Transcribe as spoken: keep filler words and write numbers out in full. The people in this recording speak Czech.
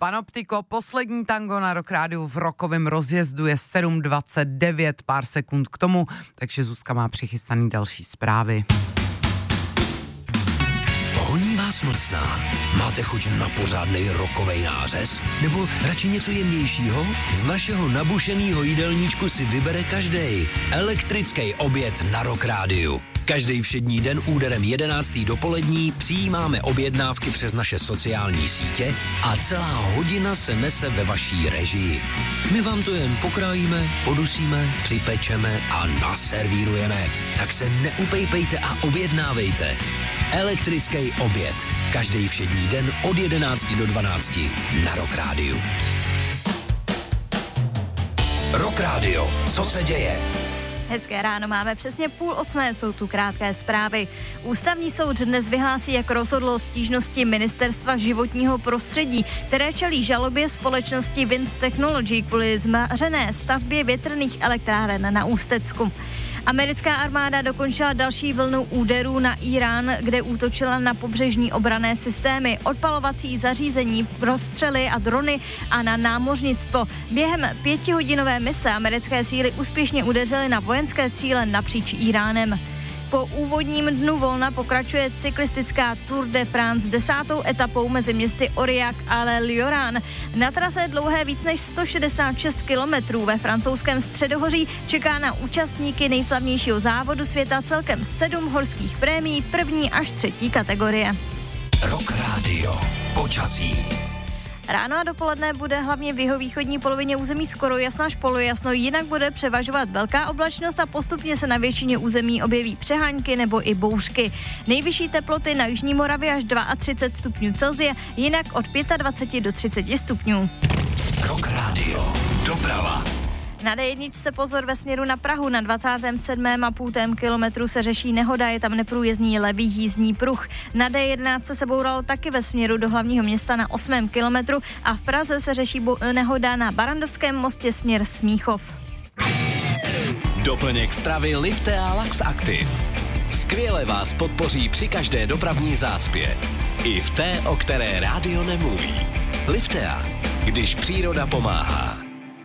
Panoptiko, poslední tango na Rock Rádiu v rokovém rozjezdu je sedm dvacet devět, pár sekund k tomu, takže Zuzka má přichystaný další zprávy. Honí vás mlsná? Máte chuť na pořádnej rokovej nářez? Nebo radši něco jemnějšího? Z našeho nabušenýho jídelníčku si vybere každej. Elektrický oběd na Rock Rádiu. Každý všední den úderem jedenáctý dopolední přijímáme objednávky přes naše sociální sítě a celá hodina se nese ve vaší režii. My vám to jen pokrájíme, podusíme, připečeme a naservírujeme. Tak se neupejpejte a objednávejte. Elektrický oběd. Každý všední den od jedenácti do dvanácti na Rock Rádiu. Rock Radio. Co se děje? Hezké ráno, máme přesně půl osmé, jsou tu krátké zprávy. Ústavní soud dnes vyhlásí, jak rozhodlo o stížnosti Ministerstva životního prostředí, které čelí žalobě společnosti Wind Technology kvůli zmařené stavbě větrných elektráren na Ústecku. Americká armáda dokončila další vlnu úderů na Irán, kde útočila na pobřežní obranné systémy, odpalovací zařízení, prostřely a drony a na námořnictvo. Během pětihodinové mise americké síly úspěšně udeřily na vojenské cíle napříč Iránem. Po úvodním dnu volna pokračuje cyklistická Tour de France desátou etapou mezi městy Aurillac a Le Lioran. Na trase dlouhé víc než sto šedesát šest kilometrů ve francouzském Středohoří čeká na účastníky nejslavnějšího závodu světa celkem sedm horských prémií první až třetí kategorie. Rock Radio. Počasí. Ráno a dopoledne bude hlavně v jihovýchodní polovině území skoro jasno až polojasno, jinak bude převažovat velká oblačnost a postupně se na většině území objeví přehánky nebo i bouřky. Nejvyšší teploty na jižní Moravě až třicet dva stupňů Celsia, jinak od dvacet pět do třiceti stupňů. Rock Radio. Doprava. Na dé jedna se pozor ve směru na Prahu, na dvacátém sedmém a půl kilometru se řeší nehoda, je tam neprůjezdný levý jízdní pruh. Na dé jedenáct se bouralo taky ve směru do hlavního města na osmém kilometru a v Praze se řeší bo- nehoda na Barandovském mostě směr Smíchov. Doplněk stravy Liftea Lax Active. Skvěle vás podpoří při každé dopravní zácpě. I v té, o které rádio nemluví. Liftea, když příroda pomáhá.